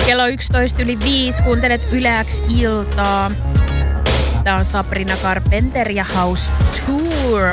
Kello 11:05, kuuntelet Yle X iltaa. Tää on Sabrina Carpenter ja House Tour.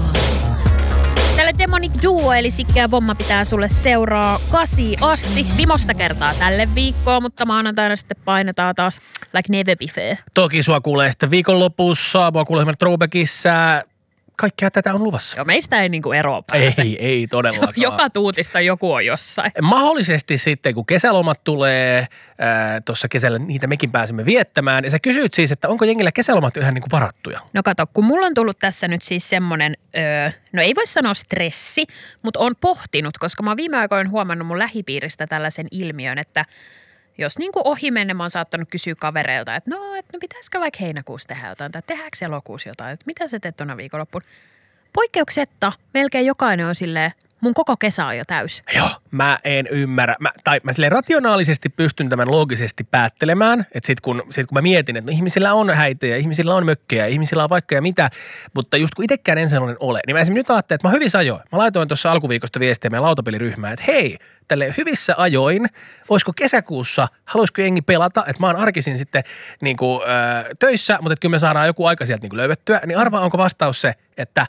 Tällä Demonic Duo eli Sikkeä Vomma pitää sulle seuraa 8 asti. Vimosta kertaa tälle viikkoon, mutta maanantaina sitten painetaan taas like never before. Toki sua kuulee sitten viikonlopussa, mua kuulee Troubekissa. Kaikkea tätä on luvassa. Joo, meistä ei niinku eroa pääse. Ei todellakaan. Joka tuutista joku on jossain. Mahdollisesti sitten, kun kesälomat tulee, tuossa kesällä niitä mekin pääsemme viettämään. Ja sä kysyit siis, että onko jengillä kesälomat ihan niin kuin varattuja? No kato, kun mulla on tullut tässä nyt siis semmoinen, no ei voi sanoa stressi, mutta on pohtinut, koska mä oon viime aikoina huomannut mun lähipiiristä tällaisen ilmiön, että jos niin kuin ohimennen mä oon saattanut kysyä kavereilta, että no pitäisikö vaikka heinäkuussa tehdä jotain tai tehdäänkö elokuussa jotain, että mitä sä teet tuona viikonloppuun? Poikkeuksetta melkein jokainen on silleen, mun koko kesä on jo täys. Joo, mä en ymmärrä. Mä silleen rationaalisesti pystyn tämän loogisesti päättelemään, että sit kun mä mietin, että no, ihmisillä on häitejä, ihmisillä on mökkejä, ihmisillä on vaikka ja mitä, mutta just kun itsekään en sellainen ole, niin mä esimerkiksi nyt ajattelin, että mä hyvissä ajoin. Mä laitoin tuossa alkuviikosta viestiä meidän lautapeliryhmään, että hei, tälle hyvissä ajoin, olisiko kesäkuussa, haluaisiko jengi pelata, että mä oon arkisin sitten niin kuin, töissä, mutta että kyllä me saadaan joku aika sieltä niin kuin löydettyä, niin arvaa onko vastaus se, että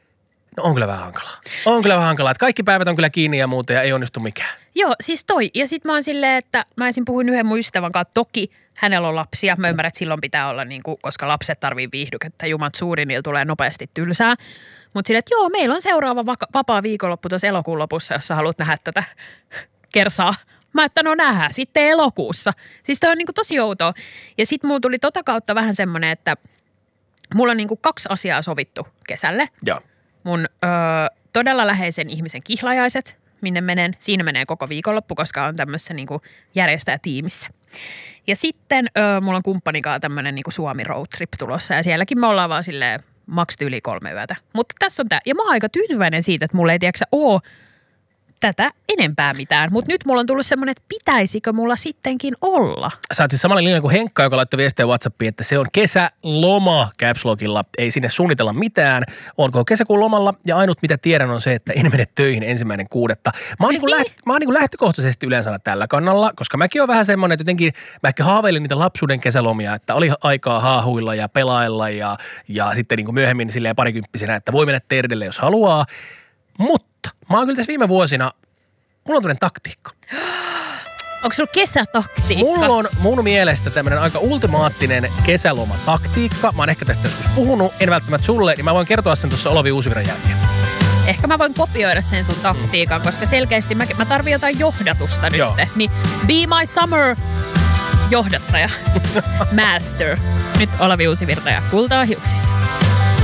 no on kyllä vähän hankalaa. On kyllä vähän hankalaa, että kaikki päivät on kyllä kiinni ja muuta ja ei onnistu mikään. Joo, siis toi. Ja sit mä oon silleen, että mä esim. Puhuin yhden mun ystävän kanssa, toki hänellä on lapsia. Mä ymmärrän, että silloin pitää olla niin kuin, koska lapset tarvii viihdykettä. Jumat suuri, niillä tulee nopeasti tylsää. Mutta silleen, että joo, meillä on seuraava vapaa viikonloppu tuossa elokuun lopussa, jos sä haluat nähdä tätä kersaa. Mä että no nähdään sitten elokuussa. Siis toi on niin kuin tosi outoa. Ja sit mulla tuli tota kautta vähän semmoinen, että mulla on niin kuin 2 asiaa sovittu kesälle. Joo. Mun todella läheisen ihmisen kihlajaiset, minne menen. Siinä menee koko viikonloppu, koska on tämmöisessä niinku järjestäjätiimissä. Ja sitten mulla on kumppanikaan tämmöinen niinku Suomi road trip tulossa ja sielläkin me ollaan vaan silleen maks yli 3 yötä. Mutta tässä on tää. Ja mä oon aika tyytyväinen siitä, että mulla ei tiedäksä oo tätä enempää mitään. Mutta nyt mulla on tullut semmoinen, että pitäisikö mulla sittenkin olla. Sä oot siis samalla linjalla kuin Henkka, joka laittoi viestiä WhatsAppiin, että se on kesäloma Caps Lockilla. Ei sinne suunnitella mitään. Onko kesäkuun lomalla ja ainut mitä tiedän on se, että en mene töihin 1.6. Mä oon niin lähtökohtaisesti yleensä tällä kannalla, koska mäkin on vähän semmoinen, että jotenkin mä ehkä haaveilin niitä lapsuuden kesälomia, että oli aikaa haahuilla ja pelailla ja sitten niin kuin myöhemmin silleen parikymppisenä, että voi mennä terdelle jos haluaa. Mutta mä oon kyllä tässä viime vuosina, mulla on tämmöinen taktiikka. Onko sulla kesätaktiikka? Mulla on mun mielestä tämmöinen aika ultimaattinen kesälomataktiikka. Mä oon ehkä tästä joskus puhunut, en välttämättä sulle, niin mä voin kertoa sen tuossa Olavi Uusivirran jälkeen. Ehkä mä voin kopioida sen sun taktiikan, koska selkeästi mä tarvin jotain johdatusta nyt. Niin Be My Summer johdattaja, master. Nyt Olavi Uusivirta ja Kultaa hiuksissa.